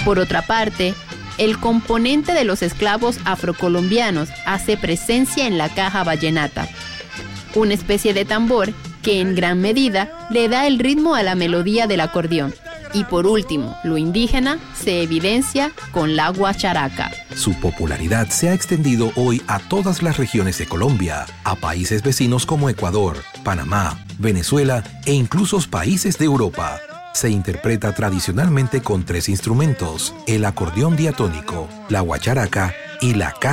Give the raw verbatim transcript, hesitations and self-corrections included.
Por otra parte, el componente de los esclavos afrocolombianos hace presencia en la caja vallenata, una especie de tambor que en gran medida le da el ritmo a la melodía del acordeón. Y por último, lo indígena se evidencia con la guacharaca. Su popularidad se ha extendido hoy a todas las regiones de Colombia, a países vecinos como Ecuador, Panamá, Venezuela e incluso países de Europa. Se interpreta tradicionalmente con tres instrumentos: el acordeón diatónico, la guacharaca y la caja.